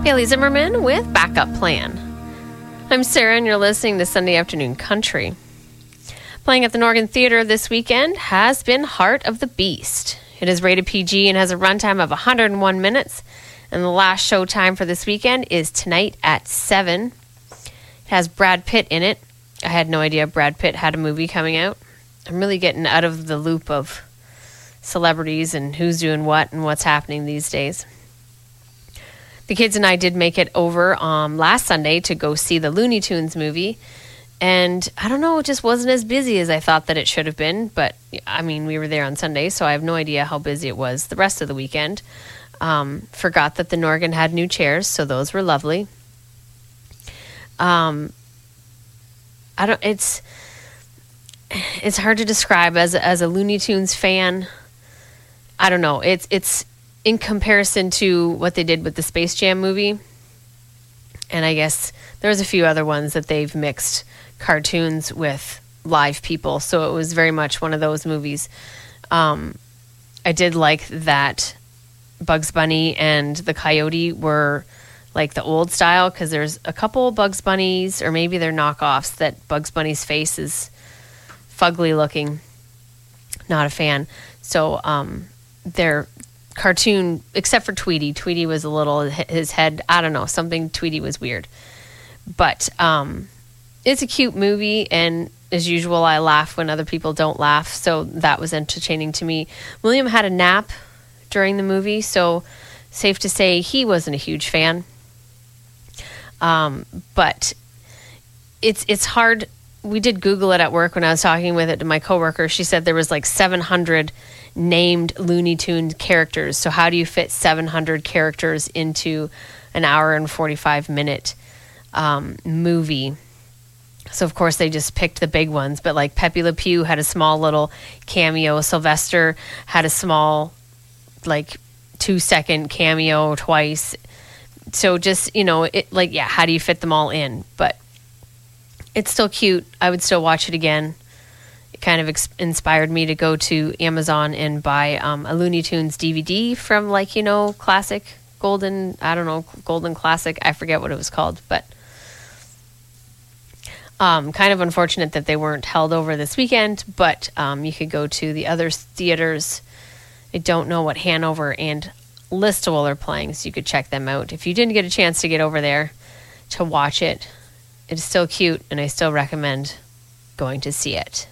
Haley Zimmerman with Backup Plan. I'm Sarah, and you're listening to Sunday Afternoon Country. Playing at the Norgan Theatre this weekend has been Heart of the Beast. It is rated PG and has a runtime of 101 minutes, and the last show time for this weekend is tonight at 7. It has Brad Pitt in it. I had no idea Brad Pitt had a movie coming out. I'm really getting out of the loop of celebrities and who's doing what and what's happening these days. The kids and I did make it over last Sunday to go see the Looney Tunes movie. And I don't know, it just wasn't as busy as I thought that it should have been. But, I mean, we were there on Sunday, so I have no idea how busy it was the rest of the weekend. Forgot that the Norgan had new chairs, so those were lovely. It's hard to describe as a Looney Tunes fan. I don't know. It's in comparison to what they did with the Space Jam movie. And I guess there's a few other ones that they've mixed cartoons with live people. So it was very much one of those movies. I did like that Bugs Bunny and the Coyote were like the old style, because there's a couple Bugs Bunnies, or maybe they're knockoffs, that Bugs Bunny's face is fugly looking. Not a fan. So they're cartoon, except for Tweety. Tweety was a little, his head, I don't know, something, Tweety was weird. But it's a cute movie, and as usual, I laugh when other people don't laugh, so that was entertaining to me. William had a nap during the movie, so safe to say he wasn't a huge fan. But it's hard. We did Google it at work when I was talking with it to my coworker. She said there was like 700 named Looney Tunes characters. So how do you fit 700 characters into an hour and 45-minute movie? So, of course, they just picked the big ones. But, like, Pepe Le Pew had a small little cameo. Sylvester had a small, like, 2-second cameo twice. So just, how do you fit them all in? But it's still cute. I would still watch it again. It kind of inspired me to go to Amazon and buy a Looney Tunes DVD from, classic, golden classic. I forget what it was called, but kind of unfortunate that they weren't held over this weekend, but you could go to the other theaters. I don't know what Hanover and Listowel are playing, so you could check them out. If you didn't get a chance to get over there to watch it, it's still cute, and I still recommend going to see it.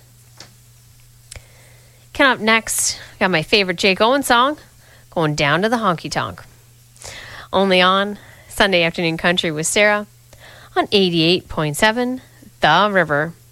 Coming up next, got my favorite Jake Owen song, Going Down to the Honky Tonk. Only on Sunday Afternoon Country with Sarah on 88.7 The River.